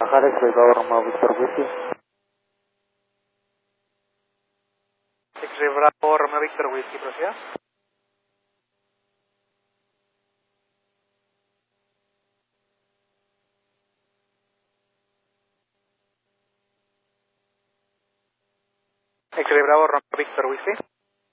Bajar X-Ray Bravo Romeo Victor Whiskey. X-Ray Bravo Romeo Victor Whiskey, proceda. X-Ray Bravo Romeo Victor Whiskey.